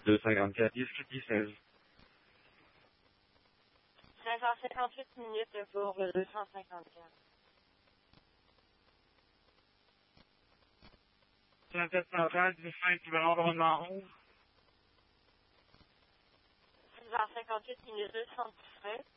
254, 10 16. 558 minutes pour le 254. 713, 15 qui veulent environnement rouge. 6h58 minutes 217.